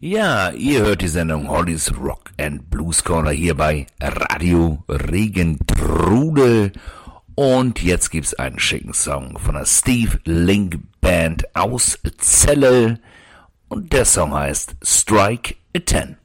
Ja, ihr hört die Sendung Hollys Rock and Blues Corner hier bei Radio Regentrude. Und jetzt gibt's einen schicken Song von der Steve Link Band aus Celle. Und der Song heißt Strike a 10.